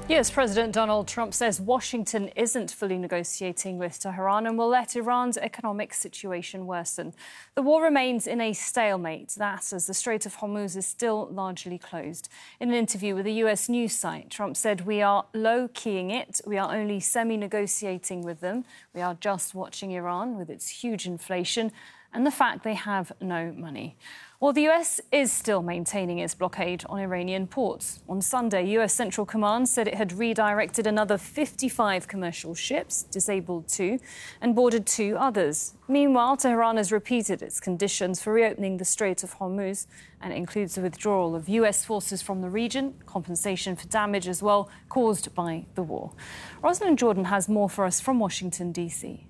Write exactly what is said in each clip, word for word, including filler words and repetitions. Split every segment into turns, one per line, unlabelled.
U S President Donald Trump says Washington isn't fully negotiating with Tehran and will let Iran's economic situation worsen. The war remains in a stalemate, that as the Strait of Hormuz is still largely closed. In an interview with a U S news site, Trump said, "We are low-keying it. We are only semi-negotiating with them. We are just watching Iran with its huge inflation and the fact they have no money." Well, the U S is still maintaining its blockade on Iranian ports. On Sunday, U S Central Command said it had redirected another fifty-five commercial ships, disabled two, and boarded two others. Meanwhile, Tehran has repeated its conditions for reopening the Strait of Hormuz, and it includes the withdrawal of U S forces from the region, compensation for damage as well caused by the war. Rosalind Jordan has more for us from Washington, D C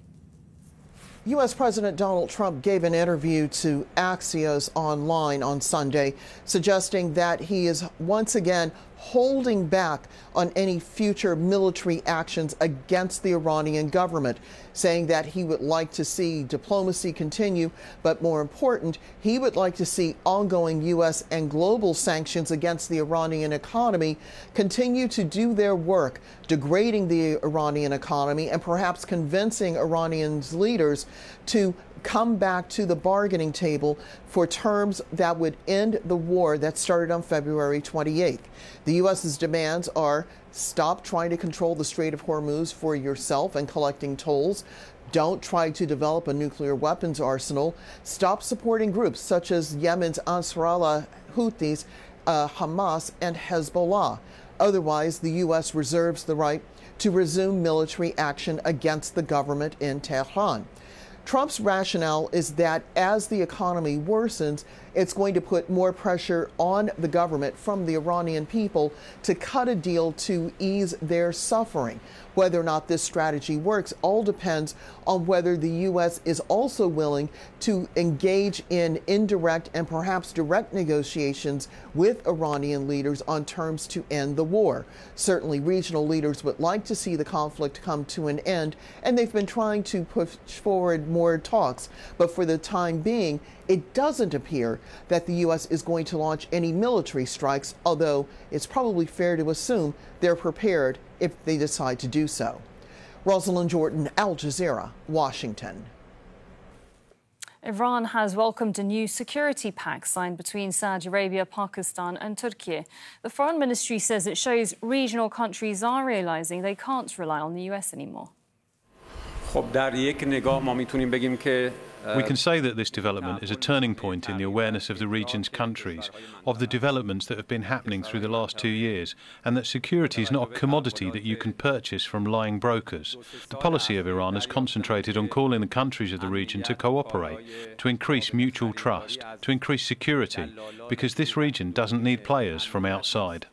U S President Donald Trump gave an interview to Axios Online on Sunday, suggesting that he is once again holding back on any future military actions against the Iranian government, saying that he would like to see diplomacy continue, but more important, he would like to see ongoing U S and global sanctions against the Iranian economy continue to do their work, degrading the Iranian economy and perhaps convincing Iranians' leaders to come back to the bargaining table for terms that would end the war that started on February twenty-eighth. The U S's demands are: stop trying to control the Strait of Hormuz for yourself and collecting tolls. Don't try to develop a nuclear weapons arsenal. Stop supporting groups such as Yemen's Ansarallah Houthis, uh, Hamas, and Hezbollah. Otherwise, the U S reserves the right to resume military action against the government in Tehran. Trump's rationale is that as the economy worsens, it's going to put more pressure on the government from the Iranian people to cut a deal to ease their suffering. Whether or not this strategy works all depends on whether the U S is also willing to engage in indirect and perhaps direct negotiations with Iranian leaders on terms to end the war. Certainly, regional leaders would like to see the conflict come to an end, and they've been trying to push forward more talks. But for the time being, it doesn't appear that the U S is going to launch any military strikes, although it's probably fair to assume they're prepared if they decide to do so. Rosalind Jordan, Al Jazeera, Washington.
Iran has welcomed a new security pact signed between Saudi Arabia, Pakistan and Turkey. The Foreign Ministry says it shows regional countries are realizing they can't rely on the U S anymore.
We can say that this development is a turning point in the awareness of the region's countries of the developments that have been happening through the last two years, and that security is not a commodity that you can purchase from lying brokers. The policy of Iran has concentrated on calling the countries of the region to cooperate, to increase mutual trust, to increase security, because this region doesn't need players from outside.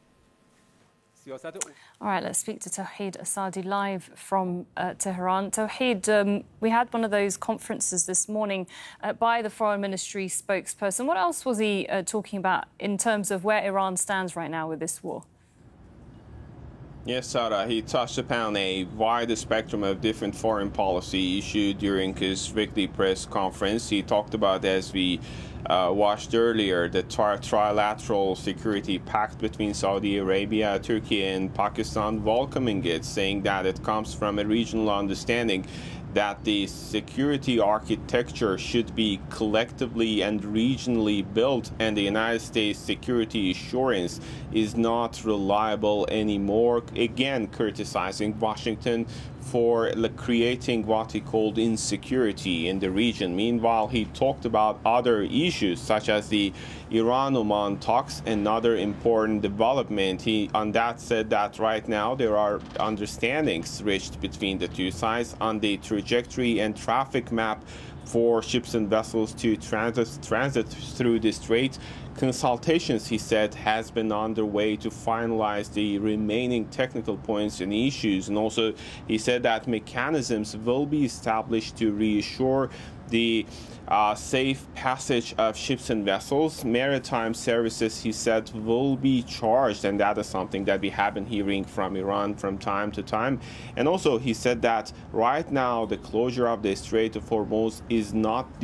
All right, let's speak to Tawhid Asadi live from uh, Tehran. Tawhid, um, we had one of those conferences this morning uh, by the Foreign Ministry spokesperson. What else was he uh, talking about in terms of where Iran stands right now with this war?
Yes, Sarah, he touched upon a wide spectrum of different foreign policy issues during his weekly press conference. He talked about, as we uh, watched earlier, the tri trilateral security pact between Saudi Arabia, Turkey and Pakistan, welcoming it, saying that it comes from a regional understanding that the security architecture should be collectively and regionally built, and the United States security assurance is not reliable anymore, again criticizing Washington for creating what he called insecurity in the region. Meanwhile, he talked about other issues such as the Iran-Oman talks, another important development. He on that said that right now there are understandings reached between the two sides on the trajectory and traffic map for ships and vessels to transit, transit through the strait. Consultations, he said, has been underway to finalize the remaining technical points and issues. And also, he said that mechanisms will be established to reassure the uh, safe passage of ships and vessels. Maritime services, he said, will be charged, and that is something that we have been hearing from Iran from time to time. And also, he said that right now the closure of the Strait of Hormuz is not